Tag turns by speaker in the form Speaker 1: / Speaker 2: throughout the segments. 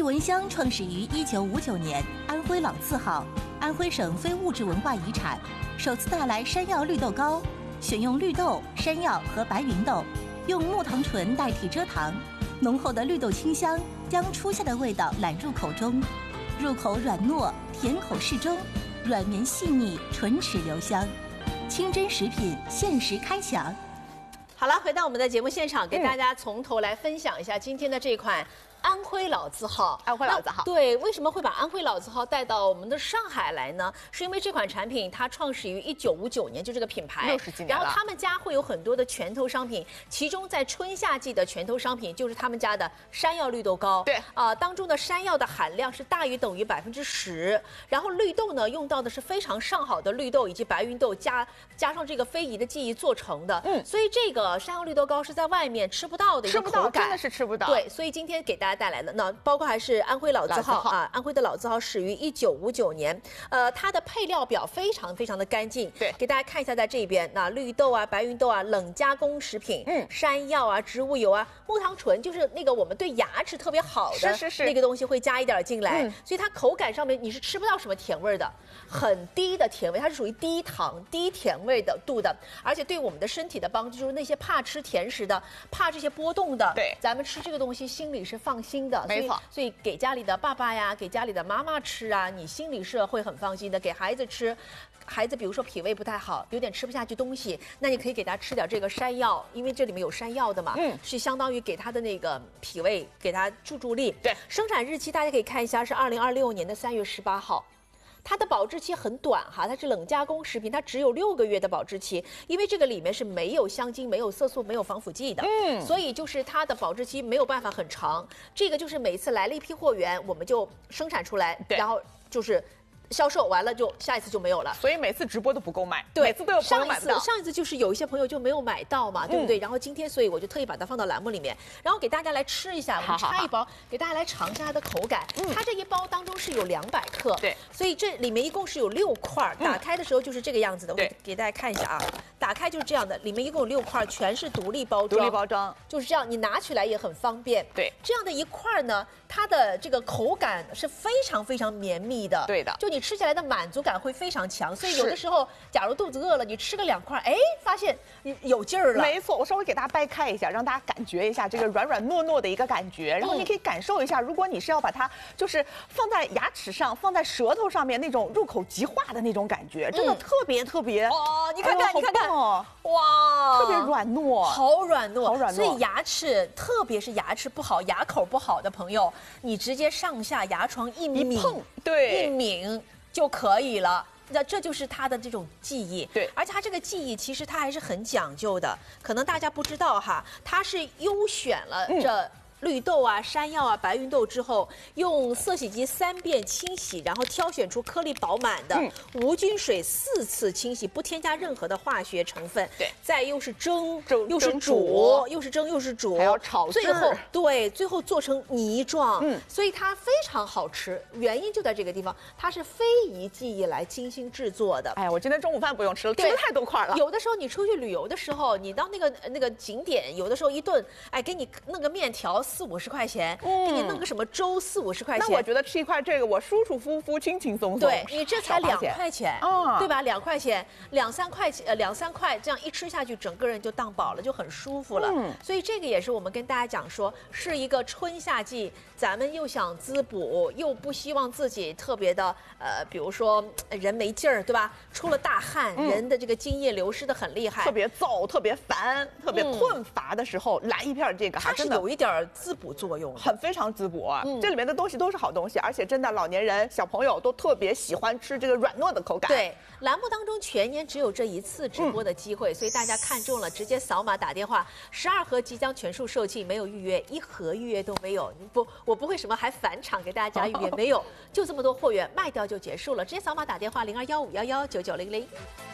Speaker 1: 艺文乡创始于1959年，安徽老字号，安徽省非物质文化遗产，首次带来山药绿豆糕，选用绿豆、山药和白芸豆，用木糖醇代替蔗糖，浓厚的绿豆清香将初夏的味道揽入口中，入口软糯，甜口适中，软绵细腻，唇齿留香，清真食品限时开抢。
Speaker 2: 好了，回到我们的节目现场，给大家从头来分享一下今天的这款安徽老字号。
Speaker 3: 安徽老字号，
Speaker 2: 对，为什么会把安徽老字号带到我们的上海来呢？是因为这款产品它创始于1959年，就这个品牌
Speaker 3: 60几年了。
Speaker 2: 然后他们家会有很多的拳头商品，其中在春夏季的拳头商品就是他们家的山药绿豆糕。
Speaker 3: 对
Speaker 2: 当中的山药的含量是大于等于10%，然后绿豆呢用到的是非常上好的绿豆以及白芸豆加上这个非遗的技艺做成的。所以这个山药绿豆糕是在外面吃不到的一个口感，
Speaker 3: 真的是吃不到。
Speaker 2: 对，所以今天给大家带来的那包括还是安徽老字号啊，安徽的老字号始于1959年，它的配料表非常非常的干净。
Speaker 3: 对，
Speaker 2: 给大家看一下，在这边那绿豆啊、白芸豆啊、冷加工食品，山药啊、植物油啊、木糖醇，就是那个我们对牙齿特别好的那个东西会加一点进来，所以它口感上面你是吃不到什么甜味的，很低的甜味，它是属于低糖、低甜味的度的，而且对我们的身体的帮助就是那些怕吃甜食的、怕这些波动的，
Speaker 3: 对，
Speaker 2: 咱们吃这个东西心里是放心的，
Speaker 3: 没错。
Speaker 2: 所以给家里的爸爸呀，给家里的妈妈吃啊，你心里是会很放心的。给孩子吃，孩子比如说脾胃不太好，有点吃不下去东西，那你可以给他吃点这个山药，因为这里面有山药的嘛，是相当于给他的那个脾胃给他助力。
Speaker 3: 对，
Speaker 2: 生产日期大家可以看一下，是2026年的3月18号。它的保质期很短哈，它是冷加工食品，它只有6个月的保质期，因为这个里面是没有香精、没有色素、没有防腐剂的，所以就是它的保质期没有办法很长。这个就是每次来了一批货源，我们就生产出来，然后就是销售完了就下一次就没有了，
Speaker 3: 所以每次直播都不够卖，
Speaker 2: 对，
Speaker 3: 每次都有朋友买不到。
Speaker 2: 上一次就是有一些朋友就没有买到嘛，对不对？然后今天所以我就特意把它放到栏目里面，然后给大家来吃一下，我们拆一包给大家来尝一下它的口感。它这一包当中是有200克，
Speaker 3: 对，
Speaker 2: 所以这里面一共是有6块，打开的时候就是这个样子的。我给大家看一下啊，打开就是这样的，里面一共有6块，全是独立包装，就是这样，你拿起来也很方便。
Speaker 3: 对，
Speaker 2: 这样的一块呢，它的这个口感是非常非常绵密的，
Speaker 3: 对的，
Speaker 2: 就你吃起来的满足感会非常强，所以有的时候，假如肚子饿了，你吃个2块，哎，发现有劲儿了。
Speaker 3: 没错，我稍微给大家掰开一下，让大家感觉一下这个软软糯糯的一个感觉，然后你可以感受一下，如果你是要把它就是放在牙齿上、放在舌头上面那种入口即化的那种感觉，真的特别
Speaker 2: 哦，你看看，你看看，
Speaker 3: 哇，特别软糯，
Speaker 2: 好软糯，
Speaker 3: 好软糯。
Speaker 2: 所以牙齿，特别是牙齿不好、牙口不好的朋友，你直接上下牙床一抿，
Speaker 3: 对，
Speaker 2: 一抿就可以了。那这就是它的这种技艺，
Speaker 3: 对，
Speaker 2: 而且它这个技艺其实它还是很讲究的，可能大家不知道哈，它是优选了这绿豆啊、山药啊、白芸豆之后，用色洗机3遍清洗，然后挑选出颗粒饱满的，无菌水4次清洗，不添加任何的化学成分。
Speaker 3: 对，
Speaker 2: 再又是蒸，又是煮，又是蒸又是煮，
Speaker 3: 还要炒制，
Speaker 2: 最后做成泥状，所以它非常好吃。原因就在这个地方，它是非遗技艺来精心制作的。
Speaker 3: 哎，我今天中午饭不用吃了，吃了太多块了。
Speaker 2: 有的时候你出去旅游的时候，你到那个景点，有的时候一顿，哎，给你弄个面条40-50块钱，给你弄个什么粥40-50块钱。
Speaker 3: 那我觉得吃一块这个，我舒舒服服、轻轻松松。
Speaker 2: 对你这才2块钱，对吧？2块钱，2-3块钱，2-3块，这样一吃下去，整个人就当饱了，就很舒服了。所以这个也是我们跟大家讲说，是一个春夏季，咱们又想滋补，又不希望自己特别的比如说人没劲儿，对吧？出了大汗，人的这个津液流失的很厉害，
Speaker 3: 特别燥、特别烦、特别困乏的时候，来一片这个，
Speaker 2: 它是有一点滋补作用，
Speaker 3: 非常滋补。这里面的东西都是好东西，而且真的老年人、小朋友都特别喜欢吃这个软糯的口感。
Speaker 2: 对，栏目当中全年只有这一次直播的机会，所以大家看中了直接扫码打电话，12盒即将全数售罄，没有预约，1盒预约都没有。我不会什么还返场给大家加预约，没有，就这么多货源卖掉就结束了，直接扫码打电话0215119900。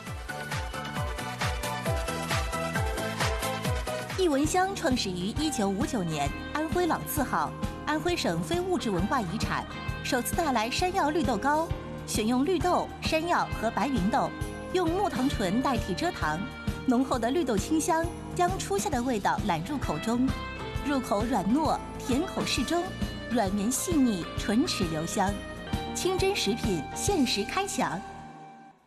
Speaker 1: 艺文乡创始于1959年，安徽老字号，安徽省非物质文化遗产，首次带来山药绿豆糕，选用绿豆、山药和白芸豆，用木糖醇代替蔗糖，浓厚的绿豆清香将初夏的味道揽入口中，入口软糯，甜口适中， 软绵细腻，唇齿留香。清真食品限时开抢。